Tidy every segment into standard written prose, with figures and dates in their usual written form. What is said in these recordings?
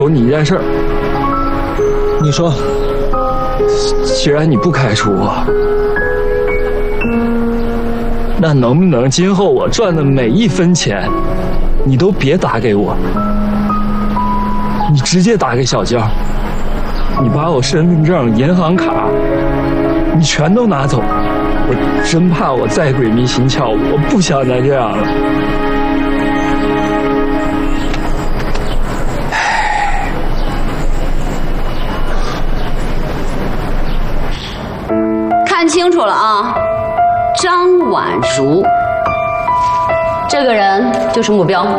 有你一件事儿。 你说， 既然你不开除我，那能不能今后我赚的每一分钱，你都别打给我，你直接打给小娇，你把我身份证、银行卡，你全都拿走。我真怕我再鬼迷心窍，我不想再这样了。 看清楚了啊，张婉如这个人就是目标。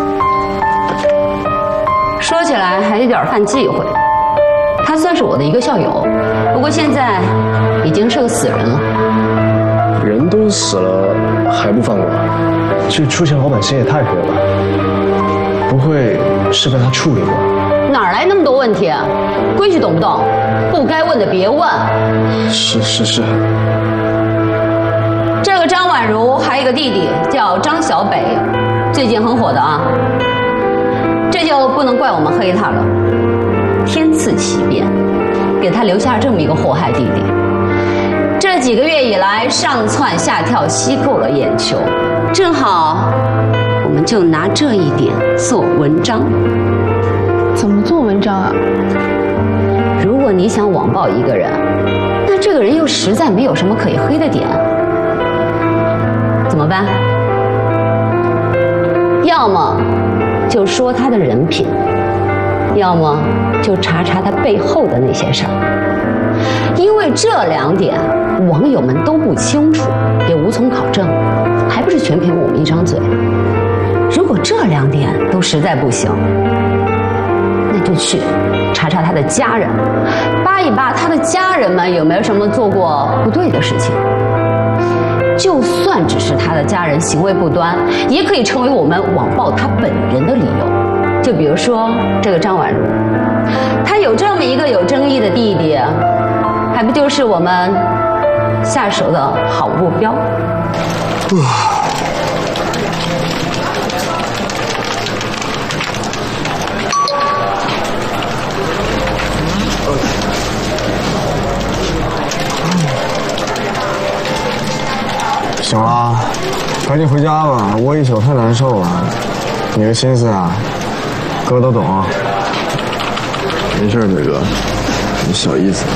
说起来还有点犯忌讳，他算是我的一个校友，不过现在已经是个死人了。 人都死了还不放过， 这出钱老板心也太黑了吧？不会是被他处理过？ 哪来那么多问题？规矩懂不懂？不该问的别问。 是。 这个张婉如还有一个弟弟叫张小北，最近很火的啊。这就不能怪我们黑他了，天赐奇变，给他留下这么一个祸害弟弟。这几个月以来，上蹿下跳，吸够了眼球，正好，我们就拿这一点做文章。 怎么做文章啊？ 如果你想网暴一个人，那这个人又实在没有什么可以黑的点，怎么办？要么就说他的人品，要么就查查他背后的那些事儿。因为这两点，网友们都不清楚，也无从考证，还不是全凭我们一张嘴。如果这两点都实在不行，那就去查查他的家人，扒一扒他的家人们有没有什么做过不对的事情。就算只是他的家人行为不端，也可以成为我们网暴他本人的理由。就比如说这个张婉如，他有这么一个有争议的弟弟，还不就是我们下手的好目标？ 行了，赶紧回家吧，窝一宿太难受了。你的心思啊，哥都懂。 没事，北哥，你小意思。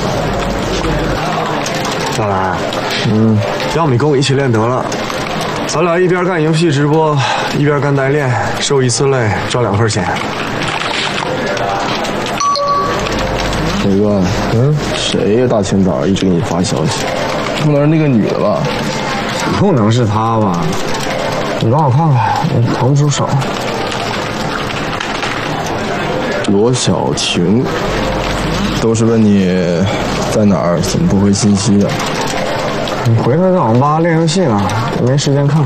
小兰，要不你跟我一起练得了，咱俩一边干游戏直播，一边干代练，受一次累赚2份钱。 北哥，谁呀？大清早一直给你发消息，不能是那个女的吧？ 不能是他吧？你帮我看看，我腾不出手。 罗小晴，都是问你在哪儿，怎么不回信息的？ 你回头在网吧练游戏呢，没时间看。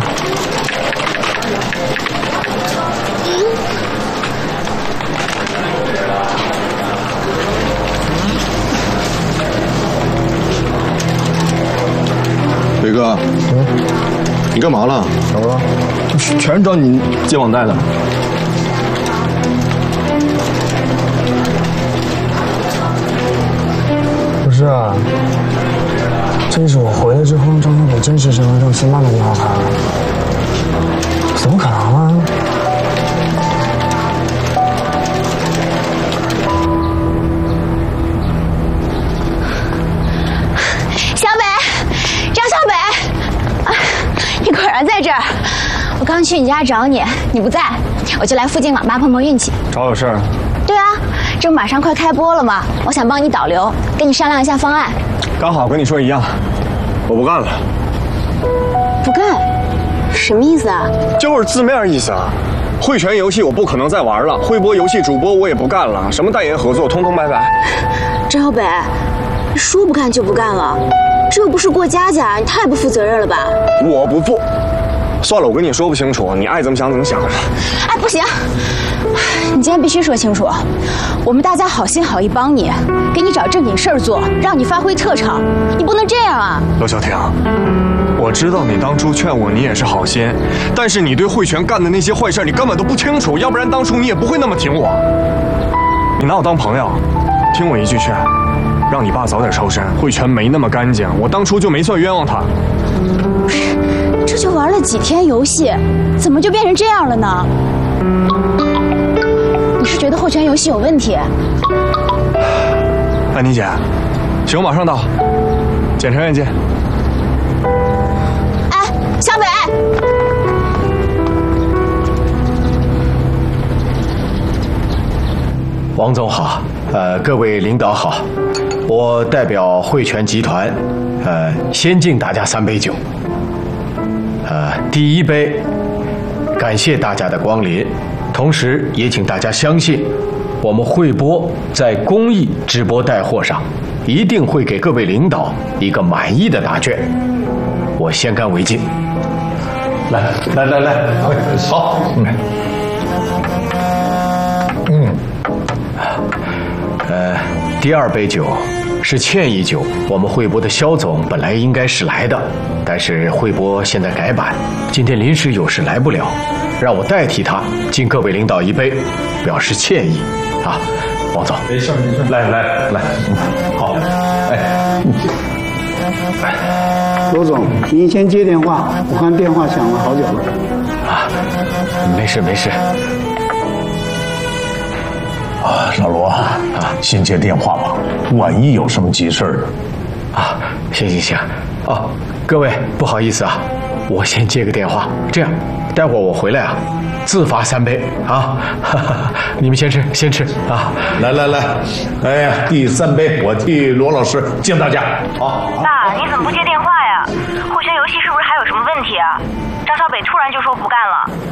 北哥，你干嘛了？ 怎么了？ 全是找你接网贷的。 不是啊，这是我回来之后张小北真实身份证新办的银行卡，怎么可能啊？ 小北，张小北，你果然在这儿。我刚去你家找你，你不在，我就来附近网吧碰碰运气。 找有事儿？ 对啊，这不马上快开播了吗？我想帮你导流，跟你商量一下方案。 刚好跟你说一样，我不干了。 不干？什么意思啊？ 就是字面意思啊。会拳游戏我不可能再玩了，会播游戏主播我也不干了，什么代言合作通通拜拜。 张小北，你说不干就不干了，这又不是过家家，你太不负责任了吧？ 我不负。算了，我跟你说不清楚，你爱怎么想怎么想。 哎，不行，你今天必须说清楚，我们大家好心好意帮你，给你找正经事儿做，让你发挥特长，你不能这样啊！ 罗小婷，我知道你当初劝我，你也是好心，但是你对慧泉干的那些坏事，你根本都不清楚，要不然当初你也不会那么挺我。 你拿我当朋友？听我一句劝，让你爸早点抽身。慧泉没那么干净，我当初就没算冤枉他。 不是，这就玩了几天游戏，怎么就变成这样了呢？你是觉得慧泉游戏有问题？ 安妮姐，行，我马上到，检察院见。 哎，小北。 王总好，各位领导好，我代表慧泉集团，先敬大家3杯酒。第一杯，感谢大家的光临，同时也请大家相信，我们慧波在公益直播带货上，一定会给各位领导一个满意的答卷。我先干为敬。来，好，第二杯酒是歉意酒，我们慧波的肖总本来应该是来的，但是慧波现在改版，今天临时有事来不了，让我代替他敬各位领导一杯，表示歉意啊。王总，没事，来，好， 罗总，您先接电话，我看电话响了好久了。 啊，没事。 啊，老罗啊，先接电话吧，万一有什么急事儿啊，行。哦，各位不好意思啊，我先接个电话，这样，待会儿我回来啊，自罚3杯啊，你们先吃啊。 来，哎呀，第3杯我替罗老师敬大家。好， 爸，你怎么不接电话呀？慧泉游戏是不是还有什么问题啊？张小北突然就说不干了。